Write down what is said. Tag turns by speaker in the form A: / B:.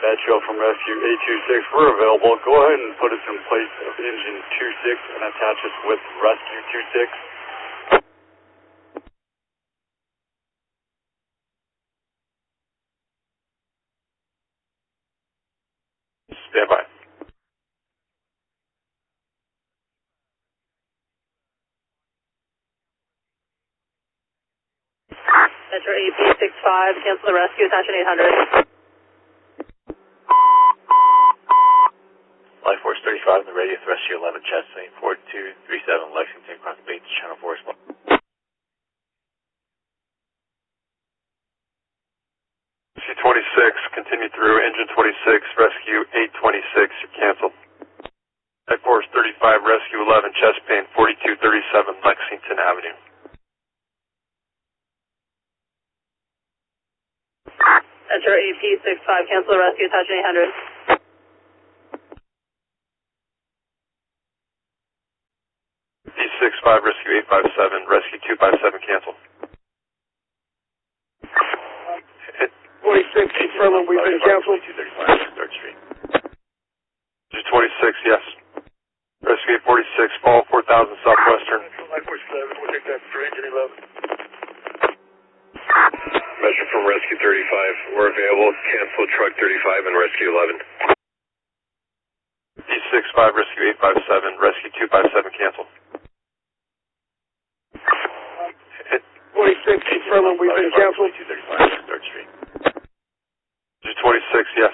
A: That trail from Rescue 826, we're available. Go ahead and put us in place of engine 26 and attach us with Rescue 26. Stand by.
B: Metro AP65, cancel the rescue, attention 800.
C: Life Force 35 on the radio with Rescue 11, chest lane 4237 Lexington, across the Bates Channel 4 spot.
A: Rescue 26, continue through engine 26, Rescue 826, you're canceled. Life Force 35, Rescue 11, chest pain 4237 Lexington Avenue.
B: Metro AP65, cancel the rescue, attention 800.
A: D65, Rescue 857, Rescue 257, cancel.
D: 26, confirming we've been canceled.
C: 235 3rd Street.
A: 26, yes. Rescue 846, fall 4000 Southwestern.
D: Life Force 11, we'll take that for engine 11.
A: Message from Rescue 35, we're available. Cancel truck 35 and Rescue 11. D65, Rescue 857, Rescue 257, cancel.
D: 26, confirming we've been canceled.
C: 235 3rd Street.
A: 26, yes.